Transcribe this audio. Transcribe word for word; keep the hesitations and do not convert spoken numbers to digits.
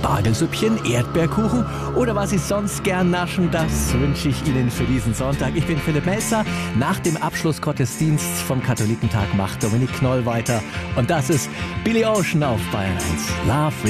Spargelsüppchen, Erdbeerkuchen oder was Sie sonst gern naschen, das wünsche ich Ihnen für diesen Sonntag. Ich bin Philipp Melzer. Nach dem Abschlussgottesdienst vom Katholikentag macht Dominik Knoll weiter. Und das ist Billy Ocean auf Bayern eins. Love